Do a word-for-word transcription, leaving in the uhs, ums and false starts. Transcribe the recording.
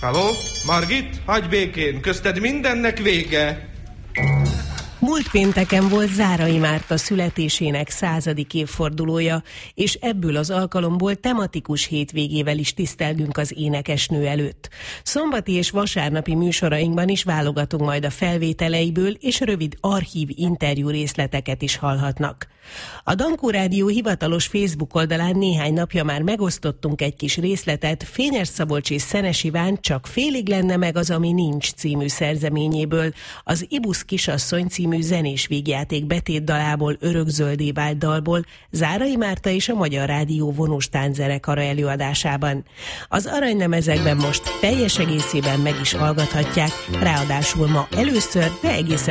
Halló? Margit? Hagyj békén, közted mindennek vége. Múlt pénteken volt Zárai Márta születésének századik évfordulója, és ebből az alkalomból tematikus hétvégével is tisztelgünk az énekesnő előtt. Szombati és vasárnapi műsorainkban is válogatunk majd a felvételeiből, és rövid archív interjú részleteket is hallhatnak. A Dankó Rádió hivatalos Facebook oldalán néhány napja már megosztottunk egy kis részletet Fényes Szabolcs és Szenes Iván Csak félig lenne meg az, ami nincs című szerzeményéből, az Ibusz kisasszony című zenés vígjáték betétdalából, örökzöldé vált dalból, Zárai Márta és a Magyar Rádió vonós tánczenekara előadásában. Az aranylemezekben most teljes egészében meg is hallgathatják, ráadásul ma először, de egészen